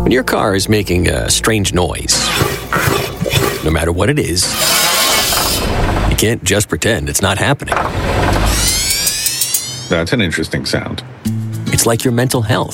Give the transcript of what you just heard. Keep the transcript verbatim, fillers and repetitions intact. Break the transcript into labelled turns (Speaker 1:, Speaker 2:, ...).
Speaker 1: When your car is making a strange noise, no matter what it is, you can't just pretend it's not happening.
Speaker 2: That's an interesting sound.
Speaker 1: It's like your mental health.